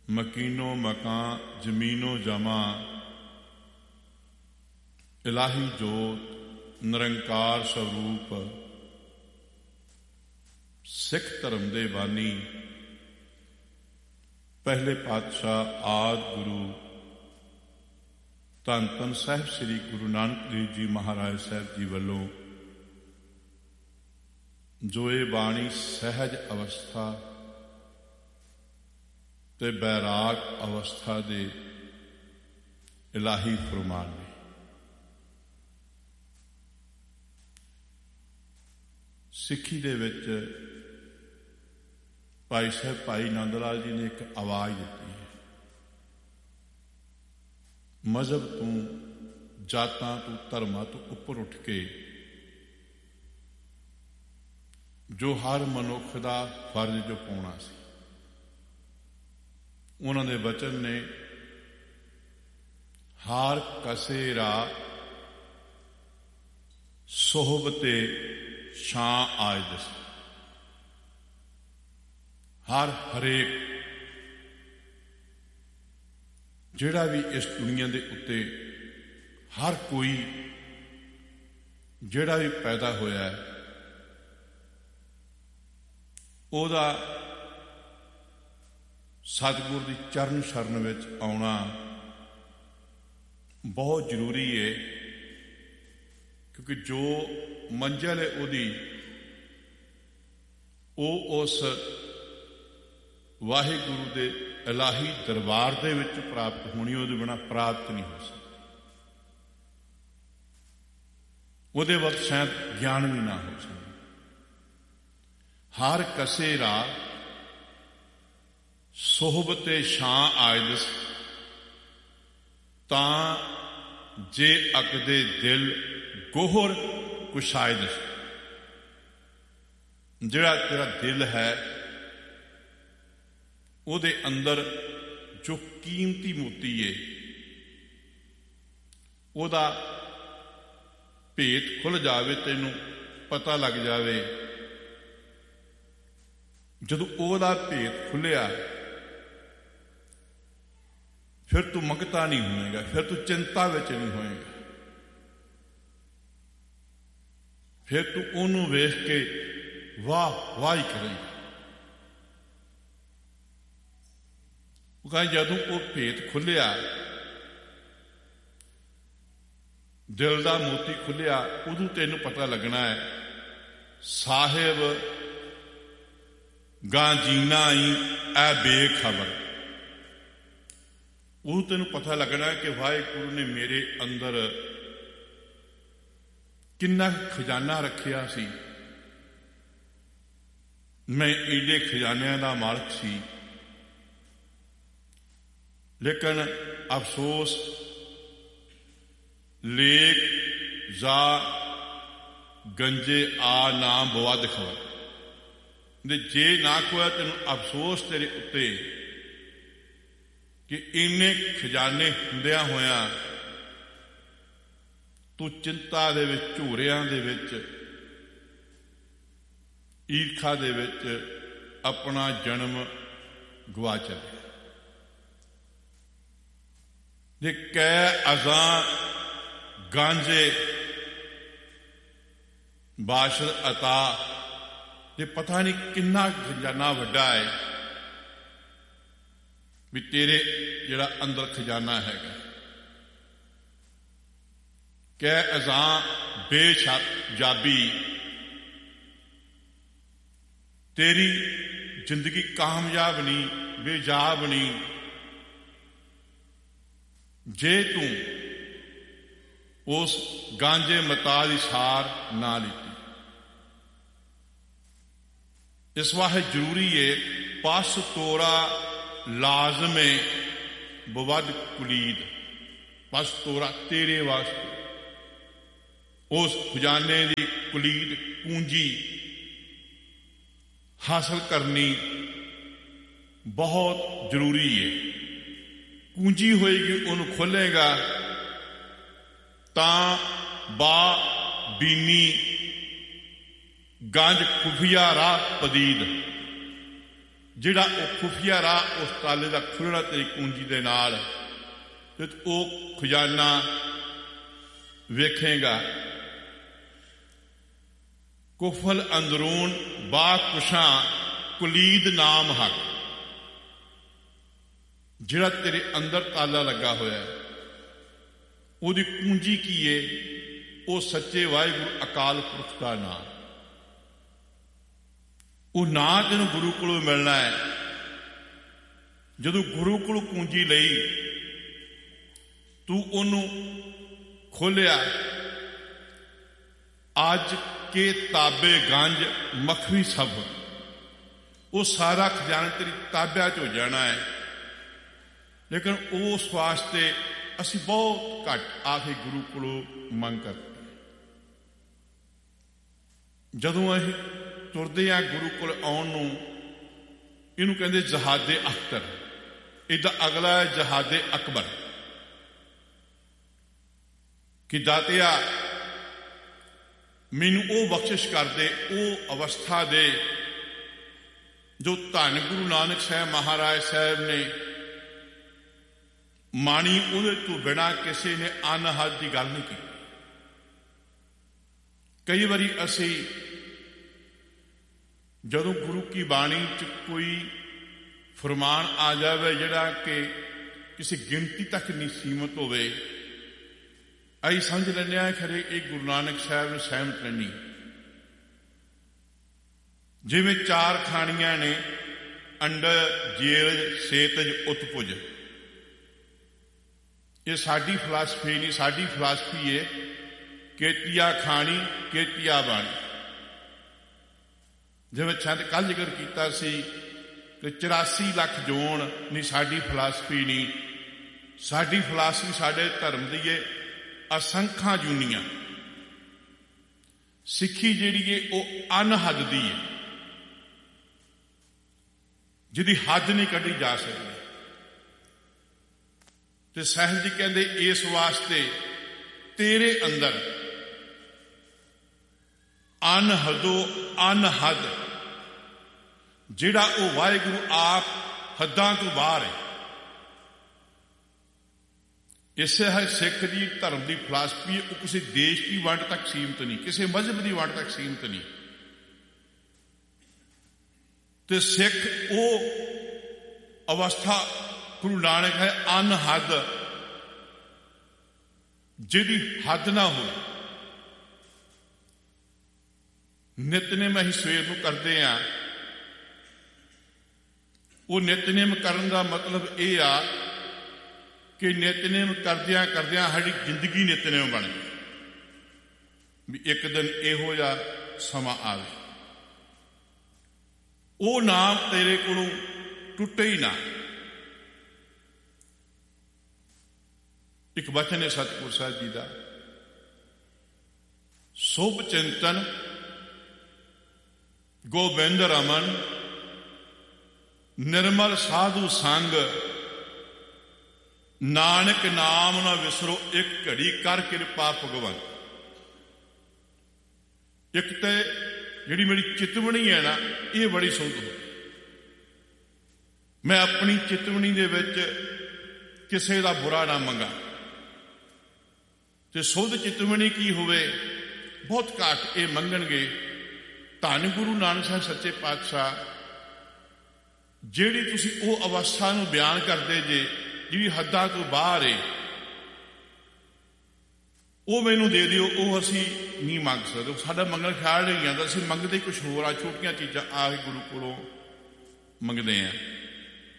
मकीनो मकां जमीनो जमा, इलाही जोत निरंकार स्वरूप, सिख धर्म दे बानी, पहले पातशाह आदि गुरु धन धन साहिब श्री गुरु नानक देव जी महाराज साहब जी वालों जो ये बाणी सहज अवस्था ते बैराग अवस्था दे इलाही फरमान ने। सिक्खी दे विच भाई साहब भाई नंद लाल जी ने एक आवाज़ दी है, मजहब तू जातां तू धर्मां तो उपर उठ के जो हर मनुख का फर्ज जो पाउणा सी, उन्हां दे वचन ने हार कसेरा सोहबते छां आज दस। हर हरेक जिहड़ा भी इस दुनिया दे उत्ते हर कोई जिहड़ा भी पैदा होया है ओहदा सतगुर दी चरण शरण विच आउणा बहुत जरूरी है, क्योंकि जो मंजिल है ओहदी उस वाहिगुरु दे इलाही दरबार दे विच प्राप्त होनी, उहदे बिना प्राप्त नहीं हो सकती। उहदे वक्त शायद ज्ञान भी ना हो सके। हर कसेरा सोहबते छां आयदस, तां जे अकदे दिल गोहर कुशायदस। जिहड़ा तेरा दिल है उहदे अंदर जो कीमती मोती है उहदा भेत खुल जावे, तैनूं पता लग जावे। जदों ओहदा भेत खुलिया फिर तू मंगता नहीं होएगा, फिर तू चिंता विच नहीं होएगा, फिर तू ओनू वेख के वाह वाह ही करेगा। वो कहे जदों वो भेत खुलिया, दिल का मोती खुलिया, उदों तेनू पता लगना है साहिब गां जीना ही ऐ बेखबर। उदों तेनू पता लगना है कि वाहिगुरु ने मेरे अंदर किन्ना खजाना रखिया सी, मैं एडे खजानियां दा मालक सी, लेकिन अफसोस लेक जा गंजे आ ना बुआ दिखावा। जे ना खोया तेन अफसोस तेरे उत्ते कि इन्ने खजाने हुंदिया होया तू चिंता दे विच, झूरियां दे विच, ईर्खा दे विच अपना जन्म गवा चलिया। जे कै अज़ां गांजे बाशर अता, ये पता नहीं किन्ना खजाना वड्डा है भी तेरे जिहड़ा अंदर खजाना हैगा। कै अज़ां बेशक जाबी, तेरी जिंदगी कामयाब नहीं, बेजाब नहीं, जे तू उस गांजे मता दी सार ना लीती। इस वास्ते जरूरी है पस तोरा लाजमे बवद कुलीद, पस तोरा तेरे वास्ते उस खजाने की कुलीद पूंजी हासिल करनी बहुत जरूरी है। पूंजी होएगी, उन्हें खोलेगा तां बा बीनी गंज खुफिया राह पदीद, ਜਿਹੜਾ ਉਹ ਖੁਫੀਆ ਰਾਹ ਉਸ ਤਾਲੇ ਦਾ ਖੁੱਲ੍ਹਣਾ ਤੇਰੀ ਕੁੰਜੀ ਦੇ ਨਾਲ, ਤੇ ਉਹ ਖਜ਼ਾਨਾ ਵੇਖੇਗਾ। ਕੁਫਲ ਅੰਦਰੂਨ ਬਾ ਕੁਸ਼ਾਂ ਕੁਲੀਦ ਨਾਮ ਹੱਕ, ਜਿਹੜਾ ਤੇਰੇ ਅੰਦਰ ਤਾਲਾ ਲੱਗਾ ਹੋਇਆ ਉਹਦੀ ਕੁੰਜੀ ਕੀ ਏ? ਉਹ ਸੱਚੇ ਵਾਹਿਗੁਰੂ ਅਕਾਲ ਪੁਰਖ ਦਾ ਨਾਮ। ਉਹ ਨਾਂ ਤੈਨੂੰ ਗੁਰੂ ਕੋਲੋਂ ਮਿਲਣਾ ਹੈ। ਜਦੋਂ ਗੁਰੂ ਕੋਲੋਂ ਕੁੰਜੀ ਲਈ, ਤੂੰ ਉਹਨੂੰ ਖੋਲਿਆ, ਅੱਜ ਕੇ ਤਾਬੇ ਗੰਜ ਮਖਵੀ ਸਭ, ਉਹ ਸਾਰਾ ਖਜ਼ਾਨਾ ਤੇਰੀ ਤਾਬਿਆਂ 'ਚ ਹੋ ਜਾਣਾ ਹੈ। ਲੇਕਿਨ ਉਸ ਵਾਸਤੇ ਅਸੀਂ ਬਹੁਤ ਘੱਟ ਆ ਕੇ ਗੁਰੂ ਕੋਲੋਂ ਮੰਗ ਕਰਦੇ। ਜਦੋਂ ਅਸੀਂ ਤੁਰਦੇ ਹਾਂ ਗੁਰੂ ਕੋਲ ਆਉਣ ਨੂੰ, ਇਹਨੂੰ ਕਹਿੰਦੇ ਜਹਾਦੇ ਅਖਤਰ। ਇਹਦਾ ਅਗਲਾ ਹੈ ਜਹਾਦੇ ਅਕਬਰ, ਕਿ ਦਾਤਿਆ ਮੈਨੂੰ ਉਹ ਬਖਸ਼ਿਸ਼ ਕਰਦੇ, ਉਹ ਅਵਸਥਾ ਦੇ ਜੋ ਧੰਨ ਗੁਰੂ ਨਾਨਕ ਸਾਹਿਬ ਮਹਾਰਾਜ ਸਾਹਿਬ ਨੇ ਮਾਣੀ। ਉਹਦੇ ਤੋਂ ਬਿਨਾਂ ਕਿਸੇ ਨੇ ਅਨਹਦ ਦੀ ਗੱਲ ਨਹੀਂ ਕੀਤੀ। ਕਈ ਵਾਰੀ ਅਸੀਂ ਜਦੋਂ ਗੁਰੂ ਕੀ ਬਾਣੀ 'ਚ ਕੋਈ ਫਰਮਾਨ ਆ ਜਾਵੇ ਜਿਹੜਾ ਕਿ ਕਿਸੇ ਗਿਣਤੀ ਤੱਕ ਨਹੀਂ ਸੀਮਤ ਹੋਵੇ, ਅਸੀਂ ਸਮਝ ਲੈਂਦੇ ਹਾਂ ਖਰੇ ਇਹ ਗੁਰੂ ਨਾਨਕ ਸਾਹਿਬ ਨੂੰ ਸਹਿਮਤ ਨਹੀਂ। ਜਿਵੇਂ 4 ਖਾਣੀਆਂ ਨੇ, ਅੰਡਰ ਜੇਲਜ ਸੇਤਜ ਉਤਪੁਜ। ਇਹ ਸਾਡੀ ਫਿਲਾਸਫੀ ਨਹੀਂ। ਸਾਡੀ ਫਿਲਾਸਫੀ ਹੈ ਕੇਤੀਆ ਖਾਣੀ ਕੇਤੀਆ ਬਾਣੀ। ਜਿਵੇਂ ਛੰਦ ਕੱਲ੍ਹ ਜ਼ਿਕਰ ਕੀਤਾ ਸੀ ਕਿ 84 ਲੱਖ ਜੋਨ ਨਹੀਂ, ਸਾਡੀ ਫਿਲਾਸਫੀ ਨਹੀਂ। ਸਾਡੀ ਫਿਲਾਸਫੀ ਸਾਡੇ ਧਰਮ ਦੀ ਹੈ ਅਸੰਖਾਂ ਜੂਨੀਆਂ। ਸਿੱਖੀ ਜਿਹੜੀ ਹੈ ਉਹ ਅਨਹਦ ਦੀ ਹੈ, ਜਿਹਦੀ ਹੱਦ ਨਹੀਂ ਕੱਢੀ ਜਾ ਸਕਦੀ। ਤੇ ਸਾਹਿਬ ਜੀ ਕਹਿੰਦੇ ਇਸ ਵਾਸਤੇ ਤੇਰੇ ਅੰਦਰ ਅਨਹਦੋ ਅਨਹਦ, ਜਿਹੜਾ ਉਹ ਵਾਹਿਗੁਰੂ ਆਪ ਹੱਦਾਂ ਤੋਂ ਬਾਹਰ ਹੈ। ਇਸੇ ਹੈ ਸਿੱਖ ਦੀ ਧਰਮ ਦੀ ਫਿਲਾਸਫੀ। ਉਹ ਕਿਸੇ ਦੇਸ਼ ਦੀ ਵੰਡ ਤੱਕ ਸੀਮਤ ਨਹੀਂ, ਕਿਸੇ ਮਜ਼ਹਬ ਦੀ ਵੰਡ ਤੱਕ ਸੀਮਤ ਨਹੀਂ। ਤੇ ਸਿੱਖ ਉਹ ਅਵਸਥਾ ਗੁਰੂ ਨਾਨਕ ਹੈ ਅਨਹਦ, ਜਿਹਦੀ ਹੱਦ ਨਾ ਹੋਵੇ। ਨਿਤਨੇਮ ਅਸੀਂ ਸਵੇਰ ਨੂੰ ਕਰਦੇ ਹਾਂ। ਉਹ ਨਿਤਨੇਮ ਕਰਨ ਦਾ ਮਤਲਬ ਇਹ ਆ ਕਿ ਨਿਤਨੇਮ ਕਰਦਿਆਂ ਕਰਦਿਆਂ ਸਾਡੀ ਜ਼ਿੰਦਗੀ ਨਿਤਨੇਮ ਬਣ ਗਈ, ਵੀ ਇੱਕ ਦਿਨ ਇਹੋ ਜਿਹਾ ਸਮਾਂ ਆਵੇ ਉਹ ਨਾਮ ਤੇਰੇ ਕੋਲੋਂ ਟੁੱਟੇ ਹੀ ਨਾ। ਇੱਕ ਬਚਨ ਹੈ ਸਤਿਗੁਰ ਸਾਹਿਬ ਜੀ ਦਾ, ਸੁਭ ਚਿੰਤਨ ਗੋਬਿੰਦ ਰਮਨ ਨਿਰਮਲ ਸਾਧੂ ਸੰਗ, ਨਾਨਕ ਨਾਮ ਨਾ ਵਿਸਰੋ ਇੱਕ ਘੜੀ ਕਰ ਕਿਰਪਾ ਭਗਵੰਤ। ਇੱਕ ਤੇ ਜਿਹੜੀ ਮੇਰੀ ਚਿਤਵਣੀ ਹੈ ਨਾ, ਇਹ ਬੜੀ ਸੁਧ ਹੋ। ਮੈਂ ਆਪਣੀ ਚਿਤਵਣੀ ਦੇ ਵਿੱਚ ਕਿਸੇ ਦਾ ਬੁਰਾ ਨਾ ਮੰਗਾ। ਤੇ ਸੁਧ ਚਿਤਵਣੀ ਕੀ ਹੋਵੇ? ਬਹੁਤ ਘੱਟ ਇਹ ਮੰਗਣਗੇ। ਧੰਨ ਗੁਰੂ ਨਾਨਕ ਸਾਹਿਬ ਸੱਚੇ ਪਾਤਸ਼ਾਹ, ਜਿਹੜੀ ਤੁਸੀਂ ਉਹ ਅਵਸਥਾ ਨੂੰ ਬਿਆਨ ਕਰਦੇ ਜੇ ਜਿਹੜੀ ਹੱਦਾਂ ਤੋਂ ਬਾਹਰ ਏ, ਉਹ ਮੈਨੂੰ ਦੇ ਦਿਓ। ਉਹ ਅਸੀਂ ਨਹੀਂ ਮੰਗ ਸਕਦੇ। ਸਾਡਾ ਮੰਗਣ ਖਿਆਲ ਨਹੀਂ ਆਉਂਦਾ। ਅਸੀਂ ਮੰਗਦੇ ਕੁਛ ਹੋਰ ਆ, ਛੋਟੀਆਂ ਚੀਜ਼ਾਂ ਆ ਕੇ ਗੁਰੂ ਕੋਲੋਂ ਮੰਗਦੇ ਹਾਂ।